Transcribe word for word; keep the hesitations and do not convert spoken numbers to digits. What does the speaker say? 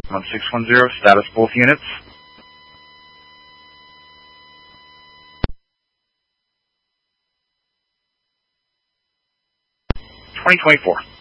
one six one zero, status both units. twenty twenty-four.